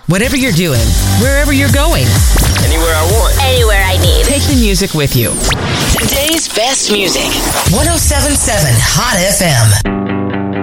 Whatever you're doing, wherever you're going, Anywhere I want. Anywhere I need. take the music with you. Today's best music. 107.7 Hot FM.